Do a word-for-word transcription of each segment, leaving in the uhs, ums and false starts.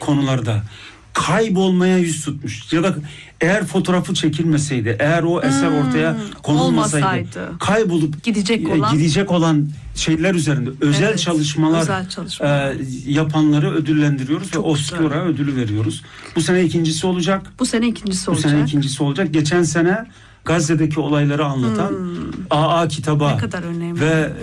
konularda kaybolmaya yüz tutmuş. Ya da eğer fotoğrafı çekilmeseydi, eğer o eser hmm, ortaya konulmasaydı, olmasaydı, kaybolup gidecek olan, gidecek olan şeyler üzerinde özel evet, çalışmalar, özel çalışmalar. E, yapanları ödüllendiriyoruz. Çok ve Obscura ödülü veriyoruz. Bu sene ikincisi olacak. Bu sene ikincisi Bu olacak. sene ikincisi olacak. Geçen sene Gazze'deki olayları anlatan hmm. A A kitaba ve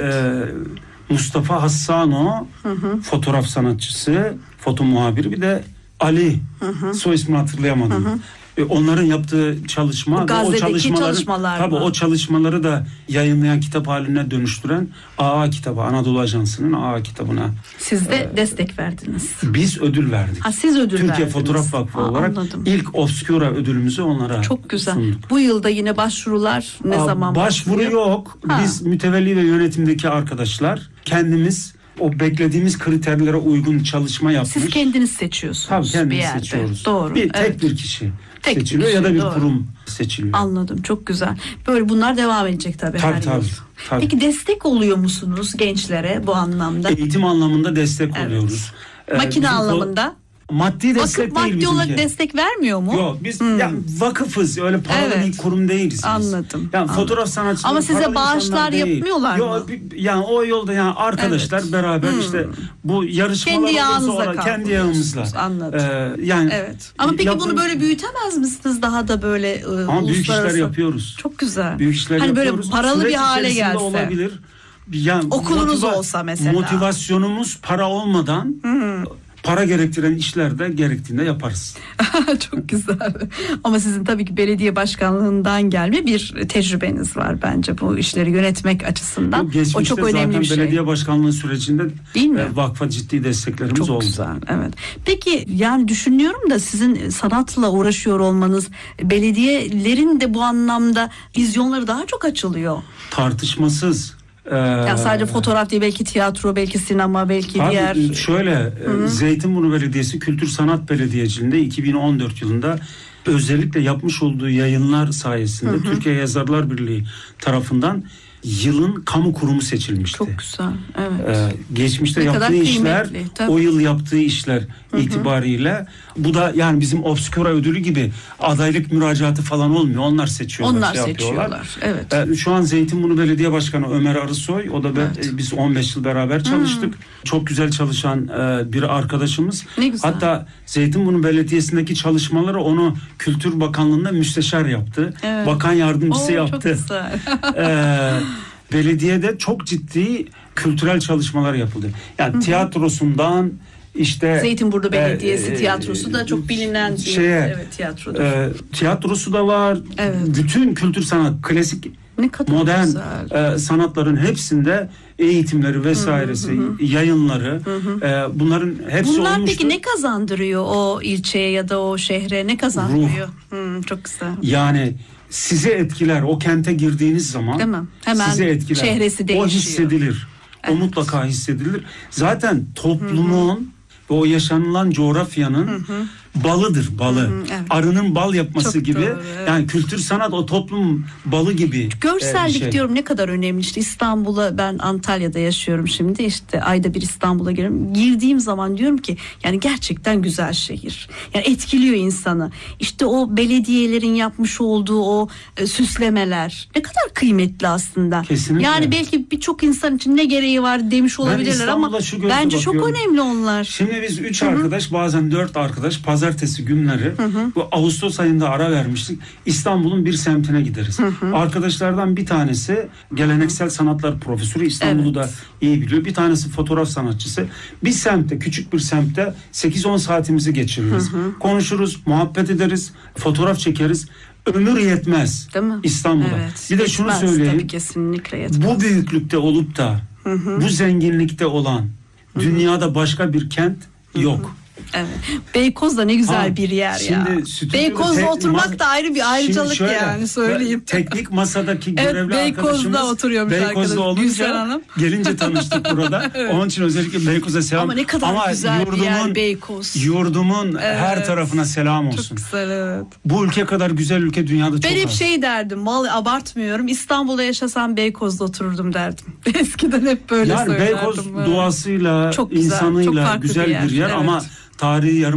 e, Mustafa Hassano hı hı. fotoğraf sanatçısı, foto muhabiri, bir de Ali, hı hı. soy ismini hatırlayamadım. Hı hı. E, onların yaptığı çalışma, o çalışmaları, tabii o çalışmaları da yayınlayan, kitap haline dönüştüren A A kitabı, Anadolu Ajansı'nın A A kitabına. Siz de e, destek verdiniz. Biz ödül verdik. Ha, siz ödül Türkiye verdiniz. Fotoğraf Vakfı ha, olarak anladım. ilk Obscura ödülümüzü onlara Çok güzel. sunduk. Bu yılda yine başvurular ne Aa, zaman başvuru başlıyor? yok. Ha. Biz mütevelli ve yönetimdeki arkadaşlar kendimiz o beklediğimiz kriterlere uygun çalışma yapmış. Siz kendiniz seçiyorsunuz. Tabii kendimiz bir yerde. seçiyoruz. Doğru. Bir, tek evet. bir kişi tek seçiliyor bir kişi, ya da bir doğru. kurum seçiliyor. Anladım. Çok güzel. Böyle bunlar devam edecek tabii, tabii her tabii, yıl. tabii. Peki destek oluyor musunuz gençlere bu anlamda? Eğitim anlamında destek evet. oluyoruz. Ee, Makine anlamında? O, maddi destek Vakıf, değil maddi bizimki. olarak destek vermiyor mu? Yok, biz hmm. yani vakıfız, öyle paralı evet. bir kurum değiliz biz. Anladım. Yani anladım. fotoğraf sanatçıları ama size bağışlar yapmıyorlar mı? Yok, yani o yolda yani arkadaşlar evet. beraber hmm. işte bu yarışmalar kendi yağınızla kendi yağımızla. Anladım. Ee, yani evet. Ama peki yaptığım... bunu böyle büyütemez misiniz daha da böyle e, ama büyük işler yapıyoruz. Çok güzel. Büyük işler hani yapıyoruz. Böyle paralı Süreç bir hale gelse. Olabilir. Yani okulunuz motiva- olsa mesela. Motivasyonumuz para olmadan hmm. para gerektiren işlerde gerektiğinde yaparız. Çok güzel. Ama sizin tabii ki belediye başkanlığından gelme bir tecrübeniz var bence bu işleri yönetmek açısından. O, o çok önemli bir şey. Belediye başkanlığı sürecinde değil mi? Vakfa ciddi desteklerimiz çok oldu. Çok güzel. Evet. Peki yani düşünüyorum da sizin sanatla uğraşıyor olmanız belediyelerin de bu anlamda vizyonları daha çok açılıyor. Tartışmasız. Ee, yani sadece fotoğraf değil, belki tiyatro, belki sinema, belki abi, diğer. Şöyle Hı-hı. Zeytinburnu Belediyesi Kültür Sanat Belediyeciliğinde iki bin on dört yılında özellikle yapmış olduğu yayınlar sayesinde Hı-hı. Türkiye Yazarlar Birliği tarafından yılın kamu kurumu seçilmişti. Çok güzel. Evet. Ee, geçmişte ne yaptığı işler, tabii. O yıl yaptığı işler Hı-hı. itibariyle bu da yani bizim Obscura ödülü gibi adaylık müracaatı falan olmuyor. Onlar seçiyorlar. Onlar şey seçiyorlar. Evet. Ee, şu an Zeytinburnu Belediye Başkanı Ömer Arısoy, o da ben, evet. biz on beş yıl beraber çalıştık. Hı. Çok güzel çalışan e, bir arkadaşımız. Ne güzel. Hatta Zeytinburnu Belediyesi'ndeki çalışmaları onu Kültür Bakanlığı'nda müsteşar yaptı. Evet. Bakan yardımcısı Oo, yaptı. Çok güzel. ee, belediyede çok ciddi kültürel çalışmalar yapıldı. Yani Hı-hı. tiyatrosundan işte Zeytinburnu Belediyesi e, tiyatrosu da çok bilinen bir şeye, evet, tiyatrodur. E, tiyatrosu da var. Evet. Bütün kültür sanat, klasik, modern e, sanatların hepsinde eğitimleri vesairesi, hı hı. yayınları, hı hı. E, bunların hepsi Bunlar olmuştur. Peki ne kazandırıyor o ilçeye ya da o şehre, ne kazandırıyor? Hı, çok güzel. Yani sizi etkiler. O kente girdiğiniz zaman Değil mi? Hemen sizi etkiler. Çehresi değişiyor. O hissedilir. Evet. O mutlaka hissedilir. Zaten toplumun hı hı. ve o yaşanılan coğrafyanın hı hı. balıdır, balı. Hı hı, evet. Arının bal yapması çok gibi. Doğru, evet. Yani kültür sanat o toplum balı gibi. Görsellik e, şey. diyorum ne kadar önemli. İşte İstanbul'a, ben Antalya'da yaşıyorum şimdi. İşte ayda bir İstanbul'a giriyorum. Girdiğim zaman diyorum ki yani gerçekten güzel şehir. Yani etkiliyor insanı. İşte o belediyelerin yapmış olduğu o e, süslemeler ne kadar kıymetli aslında. Kesinlikle. Yani belki birçok insan için ne gereği var demiş olabilirler ama bence çok önemli onlar. Şimdi biz üç Hı-hı. arkadaş, bazen dört arkadaş pazartesi günleri hı hı. bu Ağustos ayında ara vermiştik. İstanbul'un bir semtine gideriz. Hı hı. Arkadaşlardan bir tanesi geleneksel sanatlar profesörü, İstanbul'u evet. da iyi biliyor. Bir tanesi fotoğraf sanatçısı. Bir semtte, küçük bir semtte sekiz on saatimizi geçiririz. Hı hı. Konuşuruz, muhabbet ederiz, fotoğraf çekeriz. Ömür yetmez İstanbul'a. Evet, bir de şunu söyleyeyim. Tabii, kesinlikle yetmez. Bu büyüklükte olup da hı hı. bu zenginlikte olan hı hı. dünyada başka bir kent yok. Hı hı. Evet. Beykoz da ne güzel ha, bir yer ya. Beykoz'da te- oturmak ma- da ayrı bir ayrıcalık şöyle, yani söyleyeyim. Teknik masadaki görevli evet, Beykoz'da arkadaşımız oturuyormuş Beykoz'da olunca gelince tanıştık burada. Evet. Onun için özellikle Beykoz'a selam. Ama ne kadar Ama güzel yurdumun, bir yer Beykoz. Yurdumun evet. her tarafına selam olsun. Çok güzel evet. Bu ülke kadar güzel ülke dünyada ben çok az. Ben hep şey derdim, vallahi abartmıyorum. İstanbul'da yaşasam Beykoz'da otururdum derdim. Eskiden hep böyle yani söylerdim. Yani Beykoz doğasıyla, çok güzel, insanıyla çok güzel bir yer, bir yer evet. ama tarihi yarım